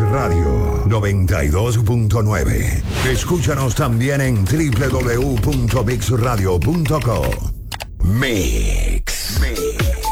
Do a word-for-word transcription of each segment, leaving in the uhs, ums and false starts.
Radio noventa y dos punto nueve. Escúchanos también en doble u doble u doble u punto mix radio punto co. Mix. Mix.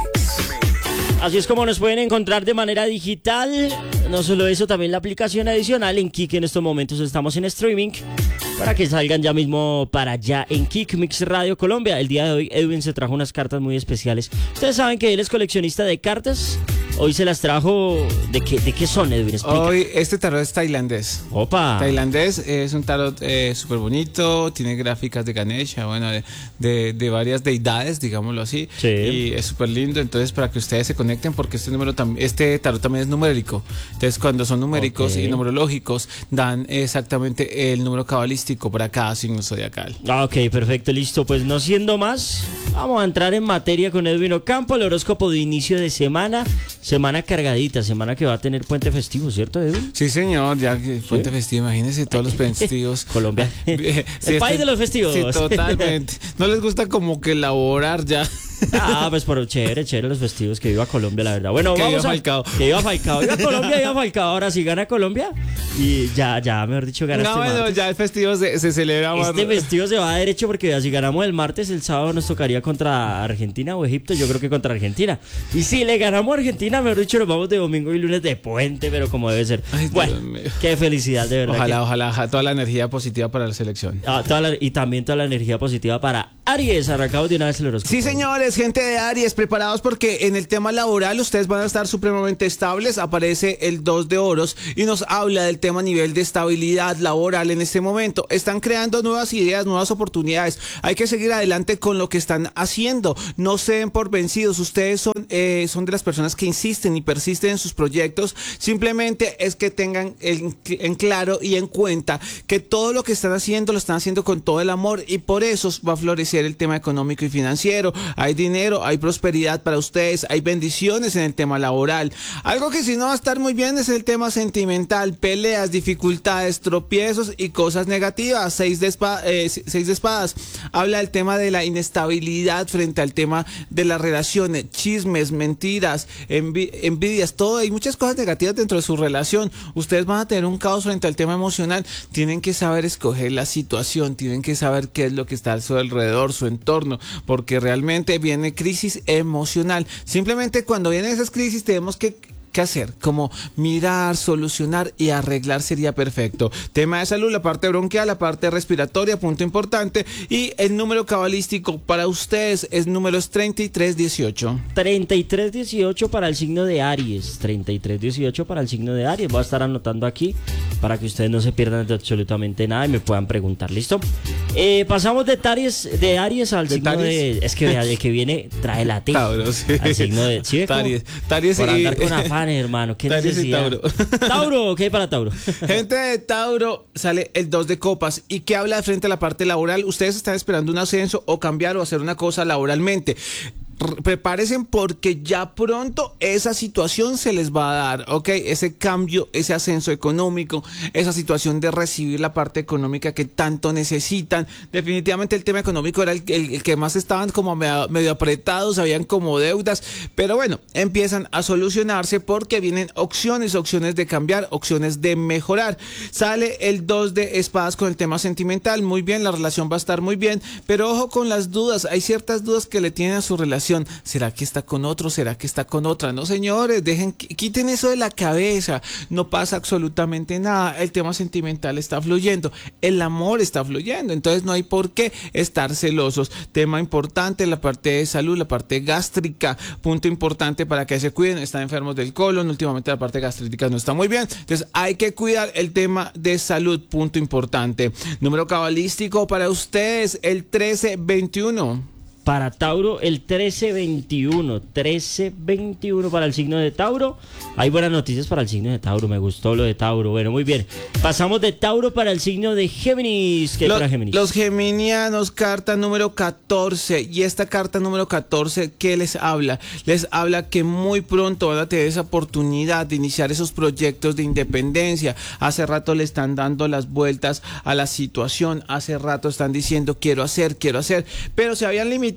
Así es como nos pueden encontrar de manera digital. No solo eso, también la aplicación adicional en Kik. En estos momentos estamos en streaming para que salgan ya mismo para allá en Kik Mix Radio Colombia. El día de hoy Edwin se trajo unas cartas muy especiales. Ustedes saben que él es coleccionista de cartas. Hoy se las trajo. ¿De qué, de qué son, Edwin? Explica. Hoy este tarot es tailandés. Opa. Tailandés es un tarot eh, súper bonito. Tiene gráficas de Ganesha, bueno, de, de, de varias deidades, digámoslo así. Sí. Y es súper lindo. Entonces, para que ustedes se conecten, porque este número tam- este tarot también es numérico. Entonces, cuando son numéricos Okay. y numerológicos, dan exactamente el número cabalístico para cada signo zodiacal. Ah, ok, perfecto, listo. Pues no siendo más, vamos a entrar en materia con Edwin Ocampo, el horóscopo de inicio de semana. Semana cargadita, semana que va a tener puente festivo, ¿cierto, Edwin? Sí, señor, ya que puente ¿Sí? festivo, imagínense todos los festivos. Colombia. Sí, El este- país de los festivos. Sí, totalmente. No les gusta como que elaborar ya. Ah, pues por chévere, chévere los festivos, que viva Colombia, la verdad. Bueno, Que vamos viva a... Falcao. Que viva Falcao. Viva Colombia, viva Falcao. Ahora sí gana Colombia y ya, ya, mejor dicho, gana No, este bueno, martes. ya el festivo se, se celebra más. Este festivo se va derecho porque si ganamos el martes, el sábado nos tocaría contra Argentina o Egipto. Yo creo que contra Argentina. Y si le ganamos a Argentina, mejor dicho, nos vamos de domingo y lunes de puente, pero como debe ser. Ay, bueno, Dios mío. qué felicidad, de verdad. Ojalá, que... ojalá, ojalá, toda la energía positiva para la selección. Ah, toda la... Y también toda la energía positiva para Aries. Arrancamos de una vez el horóscopo. Sí, señores, gente de Aries, preparados porque en el tema laboral ustedes van a estar supremamente estables. Aparece el dos de oros y nos habla del tema a nivel de estabilidad laboral en este momento. Están creando nuevas ideas, nuevas oportunidades. Hay que seguir adelante con lo que están haciendo. No se den por vencidos. Ustedes son, eh, son de las personas que insisten y persisten en sus proyectos. Simplemente es que tengan en, en claro y en cuenta que todo lo que están haciendo lo están haciendo con todo el amor y por eso va a florecer el tema económico y financiero. Hay dinero, hay prosperidad para ustedes, hay bendiciones en el tema laboral. Algo que sí no va a estar muy bien es el tema sentimental, peleas, dificultades, tropiezos y cosas negativas. Seis de, espa- eh, seis de espadas habla del tema de la inestabilidad frente al tema de las relaciones, chismes, mentiras, envi- envidias, todo. Hay muchas cosas negativas dentro de su relación. Ustedes van a tener un caos frente al tema emocional. Tienen que saber escoger la situación, tienen que saber qué es lo que está a su alrededor, su entorno, porque realmente viene crisis emocional. Simplemente cuando vienen esas crisis tenemos que ¿Qué hacer? Como mirar, solucionar y arreglar sería perfecto. Tema de salud, la parte bronquial, la parte respiratoria, punto importante. Y el número cabalístico para ustedes es números treinta y tres dieciocho. treinta y tres dieciocho para el signo de Aries. treinta y tres dieciocho para el signo de Aries. Voy a estar anotando aquí para que ustedes no se pierdan de absolutamente nada y me puedan preguntar. ¿Listo? Eh, pasamos de Aries, de Aries al ¿De signo Taries? de... Es que vea, el que viene trae la T. Tauro, sí. Al signo de... ¿Sí ve cómo? Taries, Taries Por y- andar con afanes, hermano. ¿Qué Taries y necesidad? Tauro. Tauro, ¿qué hay para Tauro? Gente de Tauro, sale el dos de copas. ¿Y qué habla frente a la parte laboral? Ustedes están esperando un ascenso o cambiar o hacer una cosa laboralmente. R- Prepárense porque ya pronto esa situación se les va a dar, ¿ok? Ese cambio, ese ascenso económico, esa situación de recibir la parte económica que tanto necesitan. Definitivamente el tema económico era el, el- el que más estaban como medio, medio apretados, habían como deudas, pero bueno, empiezan a solucionarse porque vienen opciones, opciones de cambiar, opciones de mejorar. Sale el dos de espadas con el tema sentimental, muy bien, la relación va a estar muy bien, pero ojo con las dudas, hay ciertas dudas que le tienen a su relación. ¿Será que está con otro? ¿Será que está con otra? No, señores, dejen, quiten eso de la cabeza. No pasa absolutamente nada. El tema sentimental está fluyendo. El amor está fluyendo. Entonces no hay por qué estar celosos. Tema importante, la parte de salud, la parte gástrica. Punto importante para que se cuiden. Están enfermos del colon. Últimamente la parte gástrica no está muy bien. Entonces hay que cuidar el tema de salud. Punto importante. Número cabalístico para ustedes, el trece veintiuno. Para Tauro, el trece veintiuno. trece veintiuno para el signo de Tauro. Hay buenas noticias para el signo de Tauro. Me gustó lo de Tauro. Bueno, muy bien. Pasamos de Tauro para el signo de Géminis. ¿Qué hay Los, para Géminis? los geminianos, carta número catorce. Y esta carta número catorce, ¿qué les habla? Les habla que muy pronto van a tener esa oportunidad de iniciar esos proyectos de independencia. Hace rato le están dando las vueltas a la situación. Hace rato están diciendo quiero hacer, quiero hacer. Pero se habían limitado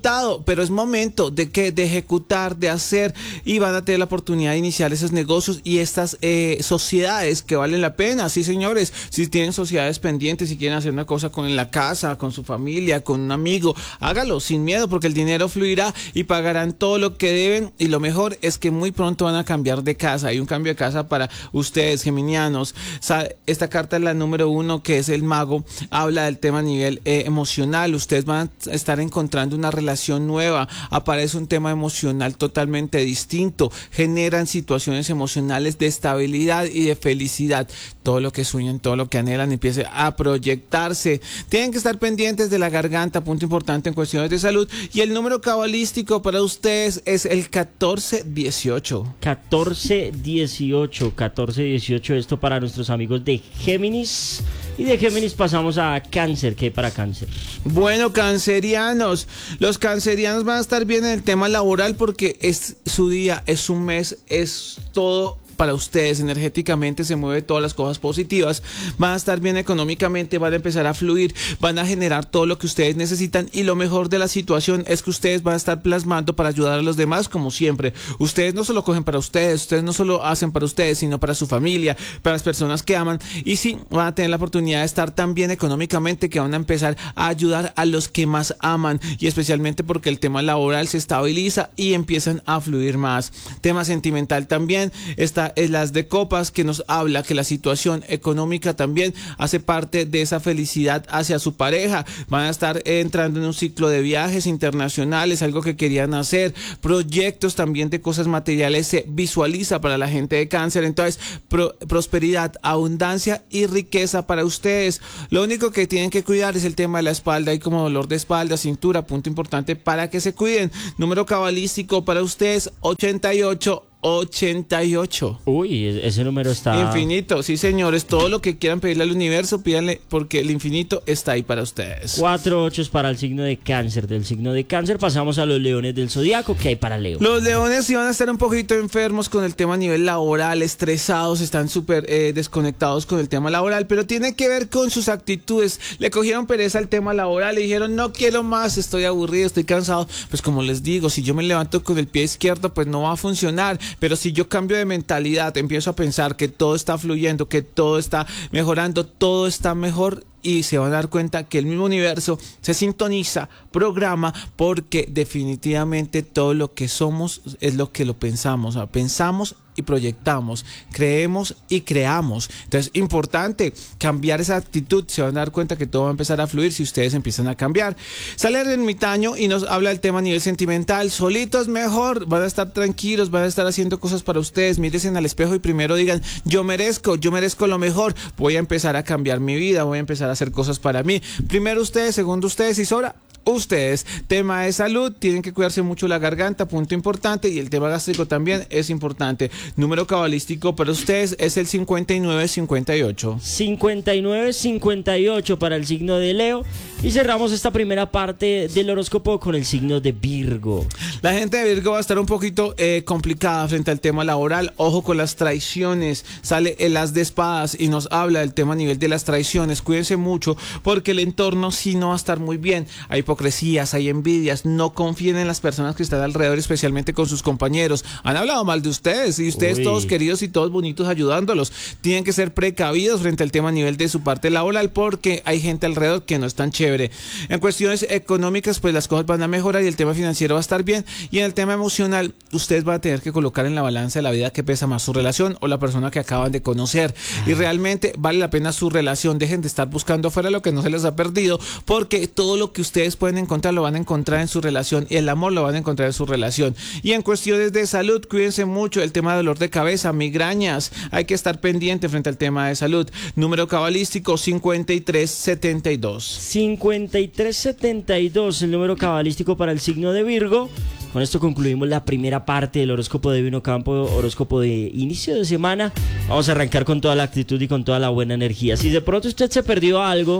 limitado, pero es momento de que de ejecutar, de hacer, y van a tener la oportunidad de iniciar esos negocios y estas eh, sociedades que valen la pena. Sí, señores, si tienen sociedades pendientes, si quieren hacer una cosa con la casa, con su familia, con un amigo, hágalo sin miedo, porque el dinero fluirá y pagarán todo lo que deben, y lo mejor es que muy pronto van a cambiar de casa. Hay un cambio de casa para ustedes, geminianos. Esta carta es la número uno, que es el mago, habla del tema a nivel eh, emocional. Ustedes van a estar encontrando una relación nueva, aparece un tema emocional totalmente distinto, generan situaciones emocionales de estabilidad y de felicidad. Todo lo que sueñan, todo lo que anhelan empiece a proyectarse. Tienen que estar pendientes de la garganta, punto importante en cuestiones de salud. Y el número cabalístico para ustedes es el catorce dieciocho. catorce dieciocho, catorce dieciocho, esto para nuestros amigos de Géminis. Y de Géminis pasamos a Cáncer. ¿Qué hay para Cáncer? Bueno, cancerianos, los cancerianos van a estar bien en el tema laboral, porque es su día, es su mes, es todo para ustedes. Energéticamente se mueve todas las cosas positivas, van a estar bien económicamente, van a empezar a fluir, van a generar todo lo que ustedes necesitan, y lo mejor de la situación es que ustedes van a estar plasmando para ayudar a los demás, como siempre. Ustedes no solo cogen para ustedes, ustedes no solo hacen para ustedes, sino para su familia, para las personas que aman, y sí, van a tener la oportunidad de estar tan bien económicamente que van a empezar a ayudar a los que más aman, y especialmente porque el tema laboral se estabiliza y empiezan a fluir más. Tema sentimental también está es las de copas, que nos habla que la situación económica también hace parte de esa felicidad hacia su pareja. Van a estar entrando en un ciclo de viajes internacionales, algo que querían hacer, proyectos también de cosas materiales se visualiza para la gente de Cáncer. Entonces, pro, prosperidad, abundancia y riqueza para ustedes. Lo único que tienen que cuidar es el tema de la espalda, hay como dolor de espalda, cintura, punto importante para que se cuiden. Número cabalístico para ustedes, ochenta y ocho. ochenta y ocho. Uy, ese número está... Infinito, sí, señores. Todo lo que quieran pedirle al universo, pídanle, porque el infinito está ahí para ustedes. Cuatro ochos para el signo de Cáncer. Del signo de Cáncer pasamos a los leones del zodiaco. ¿Qué hay para Leo? Los leones sí van a estar un poquito enfermos con el tema a nivel laboral, estresados, están súper eh, desconectados con el tema laboral, pero tiene que ver con sus actitudes. Le cogieron pereza al tema laboral, le dijeron, no quiero más, estoy aburrido, estoy cansado. Pues como les digo, si yo me levanto con el pie izquierdo, pues no va a funcionar. Pero si yo cambio de mentalidad, empiezo a pensar que todo está fluyendo, que todo está mejorando, todo está mejor, y se van a dar cuenta que el mismo universo se sintoniza, programa, porque definitivamente todo lo que somos es lo que lo pensamos. O sea, pensamos y proyectamos, creemos y creamos. Entonces, importante cambiar esa actitud. Se van a dar cuenta que todo va a empezar a fluir si ustedes empiezan a cambiar. Sale el ermitaño y nos habla del tema a nivel sentimental. Solitos mejor, van a estar tranquilos, van a estar haciendo cosas para ustedes. Mírense al espejo y primero digan, yo merezco, yo merezco lo mejor. Voy a empezar a cambiar mi vida, voy a empezar a hacer cosas para mí. Primero ustedes, segundo ustedes y sobra ustedes. Tema de salud, tienen que cuidarse mucho la garganta, punto importante, y el tema gástrico también es importante. Número cabalístico para ustedes es el cincuenta y nueve cincuenta y ocho. cincuenta y nueve cincuenta y ocho para el signo de Leo. Y cerramos esta primera parte del horóscopo con el signo de Virgo. La gente de Virgo va a estar un poquito eh, complicada frente al tema laboral. Ojo con las traiciones. Sale el as de espadas y nos habla del tema a nivel de las traiciones. Cuídense mucho porque el entorno sí no va a estar muy bien. Hay hipocresías, hay envidias. No confíen en las personas que están alrededor, especialmente con sus compañeros. Han hablado mal de ustedes y ustedes Uy. todos queridos y todos bonitos ayudándolos. Tienen que ser precavidos frente al tema a nivel de su parte laboral, porque hay gente alrededor que no es tan chévere. En cuestiones económicas, pues las cosas van a mejorar y el tema financiero va a estar bien. Y en el tema emocional, ustedes van a tener que colocar en la balanza de la vida que pesa más, su relación o la persona que acaban de conocer. Y realmente vale la pena su relación. Dejen de estar buscando afuera lo que no se les ha perdido, porque todo lo que ustedes pueden encontrar lo van a encontrar en su relación, y el amor lo van a encontrar en su relación. Y en cuestiones de salud, cuídense mucho. El tema de dolor de cabeza, migrañas, hay que estar pendiente frente al tema de salud. Número cabalístico cincuenta y tres setenta y dos. cincuenta y tres setenta y dos, el número cabalístico para el signo de Virgo. Con esto concluimos la primera parte del horóscopo de Vino Campo, horóscopo de inicio de semana. Vamos a arrancar con toda la actitud y con toda la buena energía. Si de pronto usted se perdió algo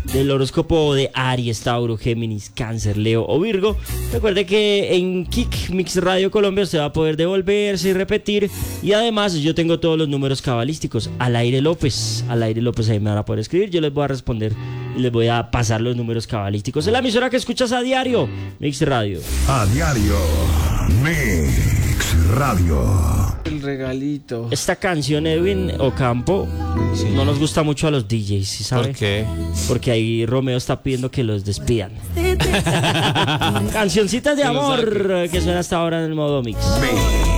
del horóscopo de Aries, Tauro, Géminis, Cáncer, Leo o Virgo. Recuerde que en Kik Mix Radio Colombia usted va a poder devolverse y repetir. Y además yo tengo todos los números cabalísticos. Al aire López, al aire López, ahí me van a poder escribir. Yo les voy a responder y les voy a pasar los números cabalísticos. Es la emisora que escuchas a diario, Mix Radio. A diario, Mix Radio. El regalito. Esta canción, Edwin Ocampo, Sí. no nos gusta mucho a los D Js, ¿sí sabe? ¿Por qué? Porque ahí Romeo está pidiendo que los despidan. Cancioncitas de Que los amor que suena hasta ahora en el modo mix. Mix.